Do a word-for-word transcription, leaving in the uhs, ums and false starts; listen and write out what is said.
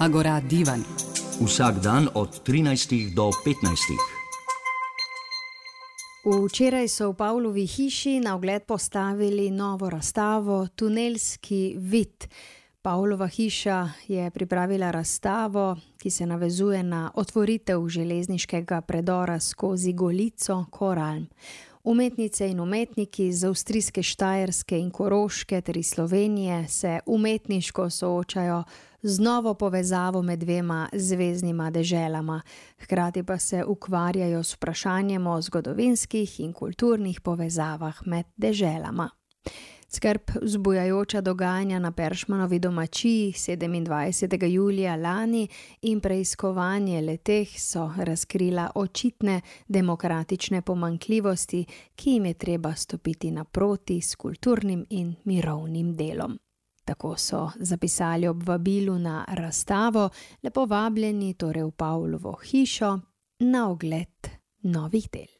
Agora Divan. Vsak dan od trinajstih do petnajstih. Včeraj so v Pavlovi hiši na ogled postavili novo razstavo Tunelski vid. Pavlova hiša je pripravila razstavo, ki se navezuje na otvoritev železniškega predora skozi Golico Koralm. Umetnice in umetniki z avstrijske, Štajerske in Koroške ter iz Slovenije se umetniško soočajo z novo povezavo med dvema zveznima deželama, hkrati pa se ukvarjajo s vprašanjem o zgodovinskih in kulturnih povezavah med deželama. Skrb vzbujajoča dogajanja na Peršmanovi domačiji sedemindvajsetega julija lani in preiskovanje le-teh so razkrila očitne demokratične pomanjkljivosti, ki jim je treba stopiti naproti s kulturnim in mirovnim delom. Tako so zapisali ob vabilu na razstavo, lepo vabljeni torej v Pavlovo hišo na ogled novih del.